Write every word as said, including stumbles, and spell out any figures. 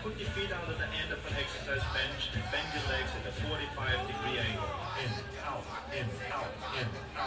put your feet out at the end of an exercise bench and bend your legs at a forty-five degree angle. In, out, in, out, in,